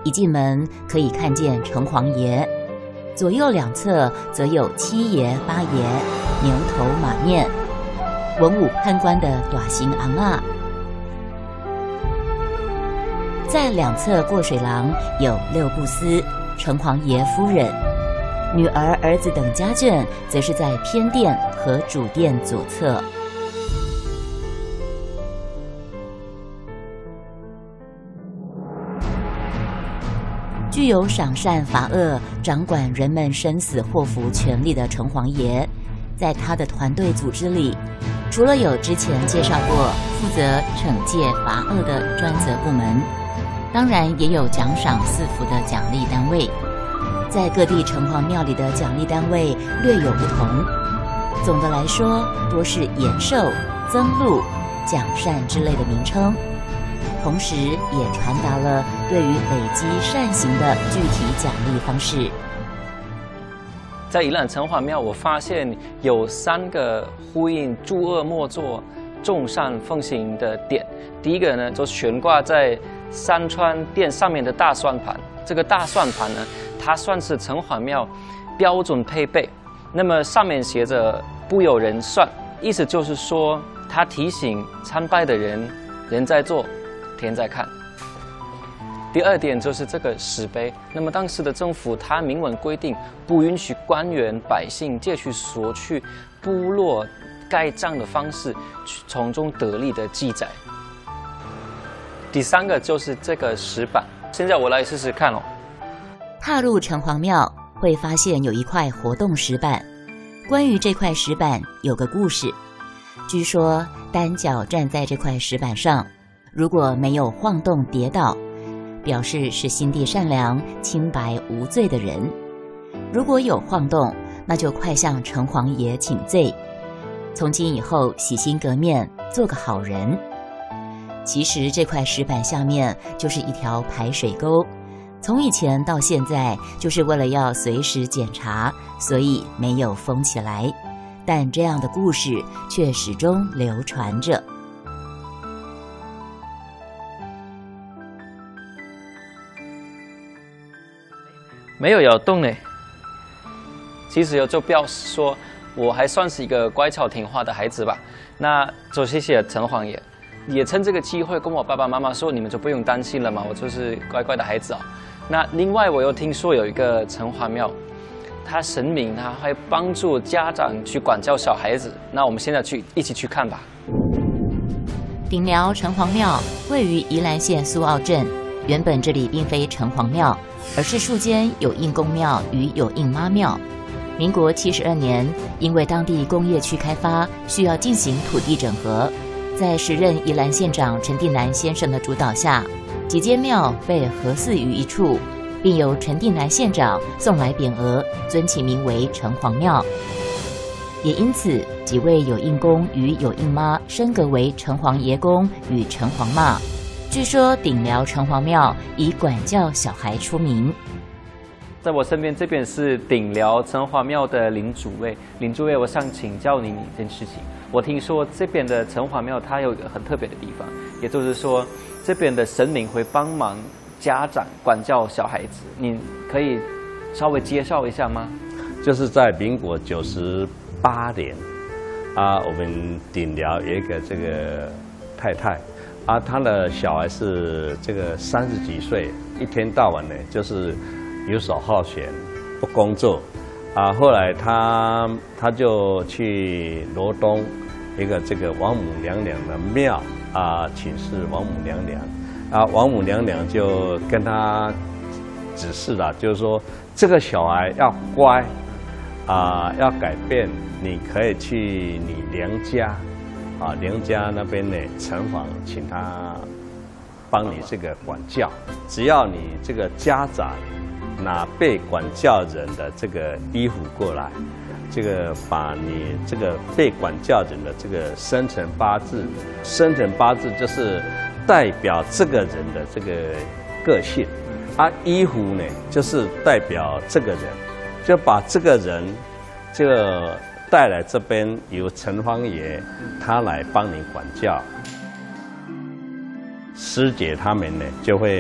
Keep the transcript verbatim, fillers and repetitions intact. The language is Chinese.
一进门可以看见城隍爷，左右两侧则有七爷八爷、牛头马面、文武判官的大型昂啊。在两侧过水廊有六步司、城隍爷夫人，女儿、儿子等家眷则是在偏殿和主殿左侧。具有赏善罚恶、掌管人们生死祸福权力的城隍爷，在他的团队组织里，除了有之前介绍过负责惩戒罚恶的专责部门，当然也有奖赏赐福的奖励单位。在各地城隍庙里的奖励单位略有不同，总的来说多是延寿、增禄、奖善之类的名称，同时也传达了对于累积善行的具体奖励方式。 在宜兰城隍庙，我发现有三个呼应诸恶莫作、众善奉行的点。第一个呢，就悬挂在山川殿上面的大算盘。这个大算盘呢，它算是城隍庙标准配备。那么上面写着"不有人算"，意思就是说，它提醒参拜的人，人在做，天在看。第二点就是这个石碑。那么当时的政府，它明文规定，不允许官员、百姓借去索取部落盖章的方式，从中得利的记载。第三个就是这个石板。现在我来试试看哦。 踏入城隍庙会发现有一块活动石板，关于这块石板有个故事。据说单脚站在这块石板上，如果没有晃动跌倒，表示是心地善良、清白无罪的人；如果有晃动，那就快向城隍爷请罪，从今以后洗心革面，做个好人。其实这块石板下面就是一条排水沟，从以前到现在就是为了要随时检查，所以没有封起来，但这样的故事却始终流传着。 没有摇动呢，其实就表示说我还算是一个乖巧听话的孩子吧。那就谢谢城隍爷，也趁这个机会跟我爸爸妈妈说，你们就不用担心了嘛，我就是乖乖的孩子哦。那另外我又听说有一个城隍庙，他神明他会帮助家长去管教小孩子，那我们现在去一起去看吧。 顶寮城隍庙位于宜兰县苏澳镇，原本这里并非城隍庙，而是树间有应公庙与有应妈庙。民国七十二年，因为当地工业区开发需要进行土地整合，在时任宜兰县长陈定南先生的主导下，几间庙被合祀于一处，并由陈定南县长送来匾额，尊其名为城隍庙。也因此，几位有应公与有应妈升格为城隍爷公与城隍妈。据说顶寮城隍庙以管教小孩出名。 在我身边这边是顶寮城隍庙的林主位，林主位，我想请教您一件事情。我听说这边的城隍庙它有一个很特别的地方，也就是说这边的神明会帮忙家长管教小孩子，您可以稍微介绍一下吗？ 就是在民国九十八年啊，我们顶寮有一个这个太太啊，她的小孩是这个三十几岁，一天到晚呢就是游手好闲，不工作啊。后来她她就去罗东一个这个王母娘娘的庙啊，请示王母娘娘啊，王母娘娘就跟她指示了，就是说这个小孩要乖啊，要改变，你可以去你娘家啊，娘家那边呢城隍请他帮你这个管教，只要你这个家长拿被管教人的这个衣服过来，这个把你这个被管教人的这个生辰八字，生辰八字就是代表这个人的这个个性，啊，衣服呢就是代表这个人，就把这个人这个带来这边，由城隍爷他来帮你管教。师姐他们呢就会